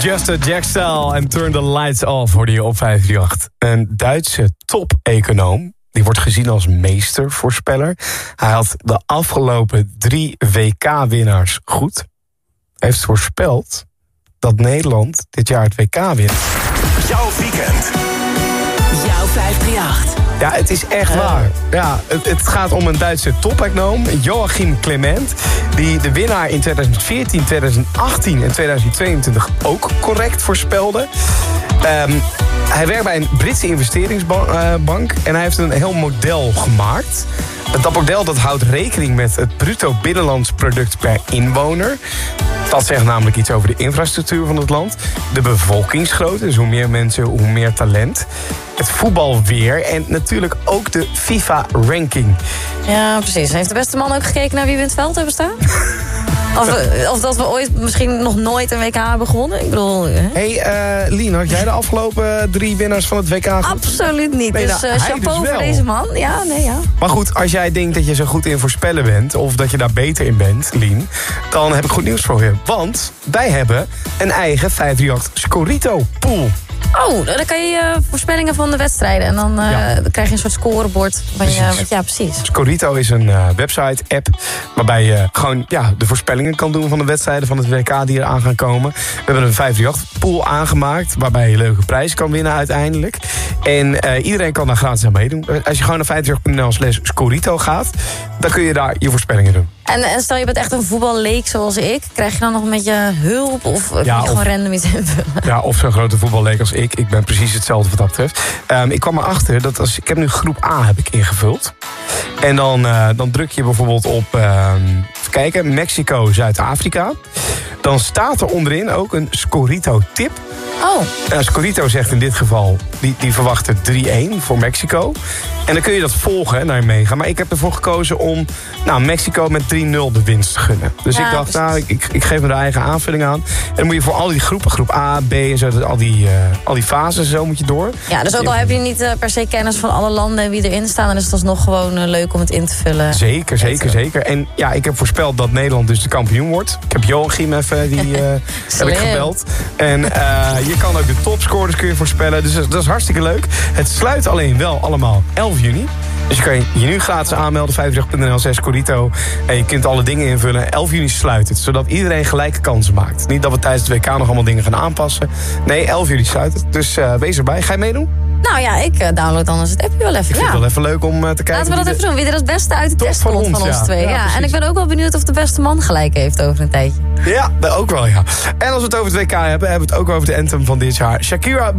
Just a Jackstyle en Turn the Lights Off hoorde je op 538. Een Duitse top-econoom. Die wordt gezien als meestervoorspeller. Hij had de afgelopen 3 WK-winnaars goed. Hij heeft voorspeld dat Nederland dit jaar het WK wint. Jouw weekend. Jouw 538. Ja, het is echt waar. Ja, het gaat om een Duitse top-econoom, Joachim Clement, die de winnaar in 2014, 2018 en 2022 ook correct voorspelde. Hij werkt bij een Britse investeringsbank en hij heeft een heel model gemaakt. Dat model dat houdt rekening met het bruto binnenlands product per inwoner. Dat zegt namelijk iets over de infrastructuur van het land. De bevolkingsgrootte, dus hoe meer mensen, hoe meer talent. Het voetbalweer en natuurlijk ook de FIFA-ranking. Ja, precies. Heeft de beste man ook gekeken naar wie we in het veld hebben staan? Of dat we ooit misschien nog nooit een WK hebben gewonnen? Ik bedoel... Hey, Lien, had jij de afgelopen 3 winnaars van het WK goed? Absoluut niet. Nee, dus hij chapeau dus voor wel. deze man. Ja, nee, ja. Maar goed, als jij denkt dat je zo goed in voorspellen bent, of dat je daar beter in bent, Lien, dan heb ik goed nieuws voor je. Want wij hebben een eigen 538 Scorito-pool. Oh, dan kan je voorspellingen van de wedstrijden. En dan krijg je een soort scorebord. Ja, precies. Scorito is een website-app waarbij je gewoon de voorspellingen kan doen van de wedstrijden van het WK die eraan gaan komen. We hebben een 538-pool aangemaakt waarbij je leuke prijzen kan winnen uiteindelijk. En iedereen kan daar gratis aan meedoen. Als je gewoon naar 538.nl/Scorito gaat, dan kun je daar je voorspellingen doen. En stel je bent echt een voetballeek zoals ik, krijg je dan nog een beetje hulp of kun je gewoon random iets invullen? Ja, of zo'n grote voetballeek als ik. Ik ben precies hetzelfde wat dat betreft. Ik kwam erachter dat ik heb nu groep A heb ik ingevuld. En dan druk je bijvoorbeeld op, even kijken, Mexico, Zuid-Afrika. Dan staat er onderin ook een Scorito-tip. Oh. Scorito zegt in dit geval, die verwachten 3-1 voor Mexico. En dan kun je dat volgen en daarin meegaan. Maar ik heb ervoor gekozen om Mexico met 3-0 de winst te gunnen. Dus ik dacht, ik geef me de eigen aanvulling aan. En dan moet je voor al die groepen, groep A, B en zo, al die fases zo moet je door. Ja, dus ook al heb je niet per se kennis van alle landen en wie erin staan, dan is het alsnog gewoon leuk om het in te vullen. Zeker. En ja, ik heb voorspeld dat Nederland dus de kampioen wordt. Ik heb Joachim even, die heb ik gebeld. En je kan ook de topscorers kun je voorspellen. Dus dat is hartstikke leuk. Het sluit alleen wel allemaal 11 juni. Dus je kan je nu gratis aanmelden, 538.nl/Scorito. En je kunt alle dingen invullen. 11 juni sluit het, zodat iedereen gelijke kansen maakt. Niet dat we tijdens het WK nog allemaal dingen gaan aanpassen. Nee, 11 juli sluit het. Dus wees erbij. Ga je meedoen? Nou ja, ik download anders het appje wel even. Ik vind het wel even leuk om te kijken. Laten we dat even doen. Wie er het beste uit de test komt van ons twee. Ja, en ik ben ook wel benieuwd of de beste man gelijk heeft over een tijdje. Ja, ook wel, ja. En als we het over het WK hebben we het ook over de anthem van dit jaar. Shakira